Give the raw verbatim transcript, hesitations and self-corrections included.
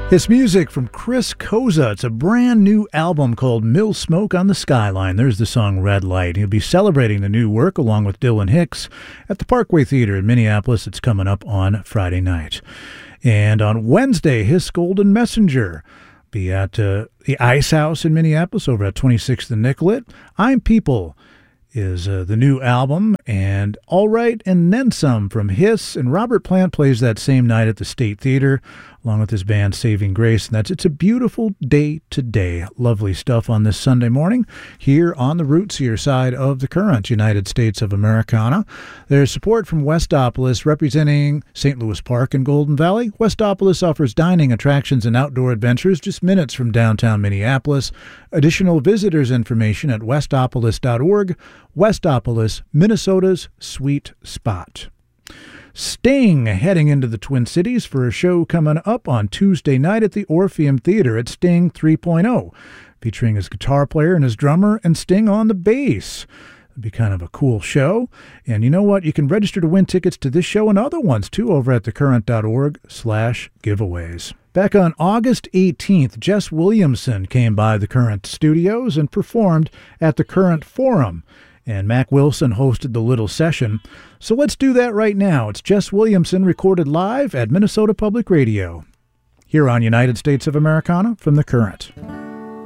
It's music from Chris Koza. It's a brand new album called Mill Smoke on the Skyline. There's the song Red Light. He'll be celebrating the new work along with Dylan Hicks at the Parkway Theater in Minneapolis. It's coming up on Friday night. And on Wednesday, His Golden Messenger be at uh, the Ice House in Minneapolis over at twenty-sixth and Nicollet. I'm People is uh, the new album, and All Right and Then Some from Hiss, and Robert Plant plays that same night at the State Theater along with his band Saving Grace, and that's It's a Beautiful Day Today. Lovely stuff on this Sunday morning here on the Roots here side of the current United States of Americana. There's support from Westopolis representing Saint Louis Park and Golden Valley. Westopolis offers dining, attractions, and outdoor adventures just minutes from downtown Minneapolis. Additional visitors information at westopolis dot org. Westopolis, Minnesota's sweet spot. Sting heading into the Twin Cities for a show coming up on Tuesday night at the Orpheum Theater at Sting three point oh, featuring his guitar player and his drummer and Sting on the bass. It'll be kind of a cool show. And you know what? You can register to win tickets to this show and other ones too over at thecurrent.org slash giveaways. Back on August eighteenth, Jess Williamson came by the Current studios and performed at the Current Forum. And Mac Wilson hosted the little session. So let's do that right now. It's Jess Williamson recorded live at Minnesota Public Radio, here on United States of Americana from The Current.